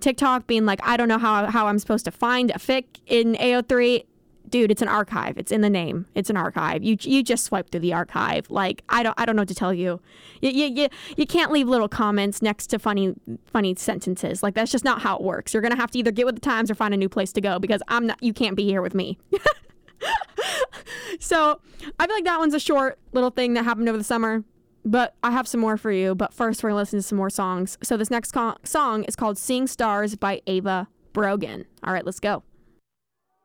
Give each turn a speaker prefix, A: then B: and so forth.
A: TikTok being like, I don't know how I'm supposed to find a fic in AO3. Dude, it's an archive. It's in the name. It's an archive. You just swipe through the archive. Like, I don't know what to tell you. You can't leave little comments next to funny sentences. Like, that's just not how it works. You're gonna have to either get with the times or find a new place to go, because you can't be here with me. So I feel like that one's a short little thing that happened over the summer, but I have some more for you. But first, we're gonna listen to some more songs. So this next song is called "Seeing Stars" by Ava Brogan. All right, let's go.